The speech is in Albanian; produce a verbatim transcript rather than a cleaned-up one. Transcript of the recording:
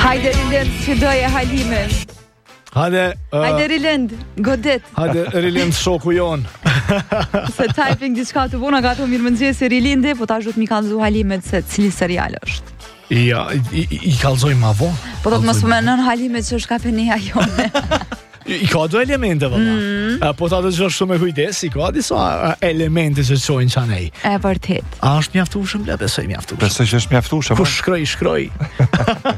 Hajde Rilind që doje Halimin. Hajde, uh, Hajde Rilind, godit. hajde Rilind shoku jon. Se typing diçka të vona gato mirëmëngjesi Rilindi, po tash do të mi kallëzu Halimit se cili serial është. Ja, i, i, i kallzoj ma vonë. Po do të mos më nën Halimit që është kapenia jone. I ka do elemente valla. Mm. Po ta dëgjosh shumë me kujdes, i ka disa elemente që çojnë çanej. E vërtet. A është mjaftueshëm? Le besoj mjaftueshëm. Besoj që është mjaftueshëm. Ku shkroj, shkroj.